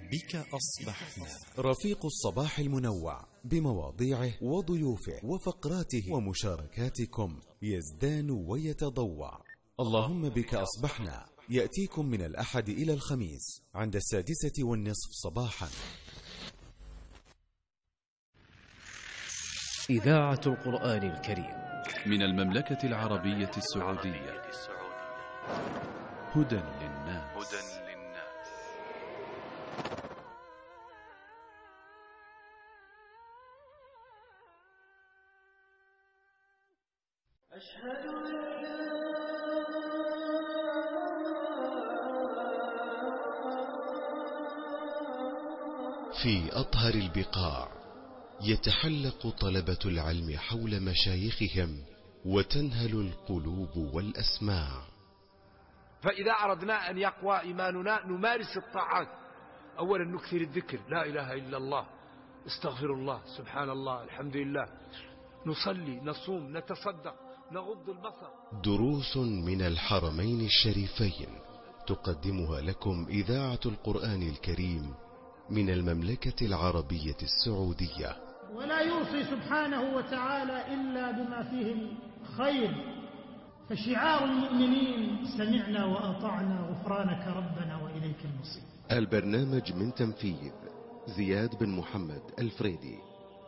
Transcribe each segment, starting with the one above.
بك أصبحنا. رفيق الصباح المنوع بمواضيعه وضيوفه وفقراته ومشاركاتكم يزدان ويتضوع. اللهم بك أصبحنا يأتيكم من الأحد إلى الخميس عند 6:30 صباحا. إذاعة القرآن الكريم من المملكة العربية السعودية. هدى للناس. أشهد في أطهر البقاع يتحلق طلبة العلم حول مشايخهم وتنهل القلوب والأسماع. فإذا أردنا أن يقوى إيماننا نمارس الطاعات. أولا نكثر الذكر، لا إله إلا الله، استغفر الله، سبحان الله، الحمد لله، نصلي، نصوم، نتصدق، نغض البصر. دروس من الحرمين الشريفين تقدمها لكم إذاعة القرآن الكريم من المملكة العربية السعودية. ولا يوصي سبحانه وتعالى إلا بما فيه الخير، فشعار المؤمنين سمعنا وأطعنا غفرانك ربنا وإليك المصير. البرنامج من تنفيذ زياد بن محمد الفريدي.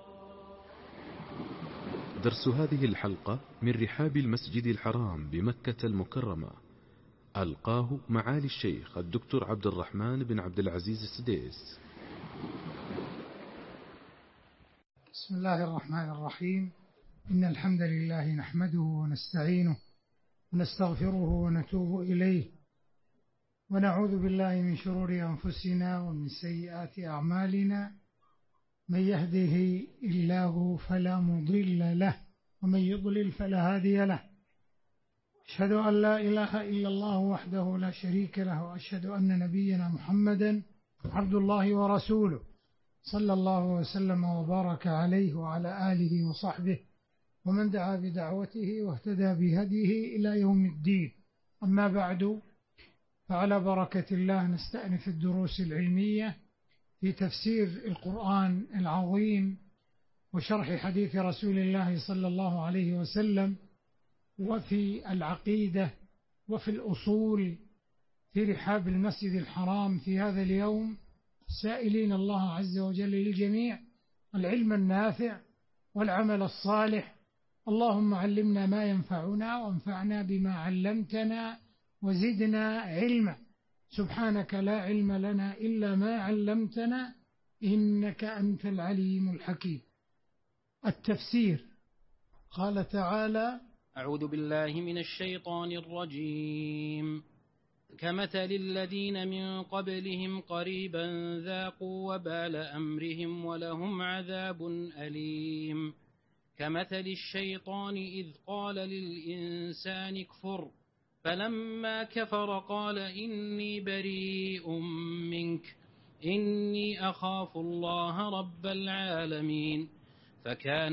درس هذه الحلقة من رحاب المسجد الحرام بمكة المكرمة، ألقاه معالي الشيخ الدكتور عبد الرحمن بن عبد العزيز السديس. بسم الله الرحمن الرحيم. إن الحمد لله نحمده ونستعينه ونستغفره ونتوب إليه، ونعوذ بالله من شرور أنفسنا ومن سيئات أعمالنا. من يهده الله فلا مضل له ومن يضلل فلا هادي له. أشهد أن لا إله إلا الله وحده لا شريك له، وأشهد أن نبينا محمدا عبد الله ورسوله، صلى الله وسلم وبارك عليه وعلى آله وصحبه ومن دعا بدعوته واهتدى بهديه إلى يوم الدين. أما بعد، فعلى بركة الله نستأنف الدروس العلمية في تفسير القرآن العظيم وشرح حديث رسول الله صلى الله عليه وسلم، وفي العقيدة وفي الأصول في رحاب المسجد الحرام في هذا اليوم، سائلين الله عز وجل للجميع العلم النافع والعمل الصالح. اللهم علمنا ما ينفعنا وانفعنا بما علمتنا وزدنا علما. سبحانك لا علم لنا إلا ما علمتنا إنك أنت العليم الحكيم. التفسير. قال تعالى: أعوذ بالله من الشيطان الرجيم. كمثل الذين من قبلهم قريبا ذاقوا وبال أمرهم ولهم عذاب أليم. كمثل الشيطان إذ قال للإنسان اكفر فلما كفر قال إني بريء منك إني أخاف الله رب العالمين. فكان